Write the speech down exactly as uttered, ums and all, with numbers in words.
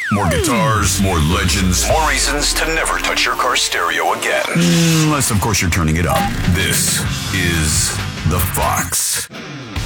More guitars, more legends, more reasons to never touch your car stereo again. Unless, of course, you're turning it up. This is The Fox.